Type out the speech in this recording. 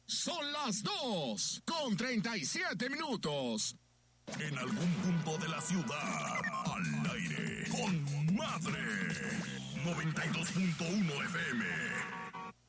Son las 2:37. En algún punto de la ciudad, al aire, con Madre. 92.1 FM.